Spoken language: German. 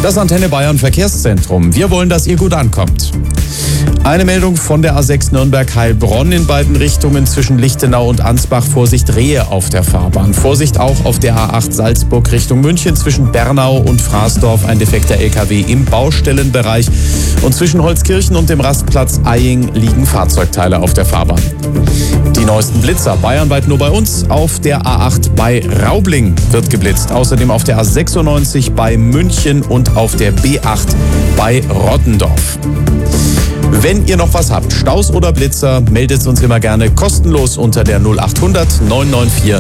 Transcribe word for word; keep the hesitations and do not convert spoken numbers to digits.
Das Antenne Bayern Verkehrszentrum. Wir wollen, dass ihr gut ankommt. Eine Meldung von der A sechs Nürnberg-Heilbronn in beiden Richtungen zwischen Lichtenau und Ansbach. Vorsicht, Rehe auf der Fahrbahn. Vorsicht auch auf der A acht Salzburg Richtung München zwischen Bernau und Fraßdorf. Ein defekter L K W im Baustellenbereich. Und zwischen Holzkirchen und dem Rastplatz Eying liegen Fahrzeugteile auf der Fahrbahn. Die neuesten Blitzer bayernweit nur bei uns. Auf der A acht bei Raubling wird geblitzt. Außerdem auf der A sechsundneunzig bei München und auf der B acht bei Rottendorf. Wenn ihr noch was habt, Staus oder Blitzer, meldet uns immer gerne kostenlos unter der null achthundert neun neun vier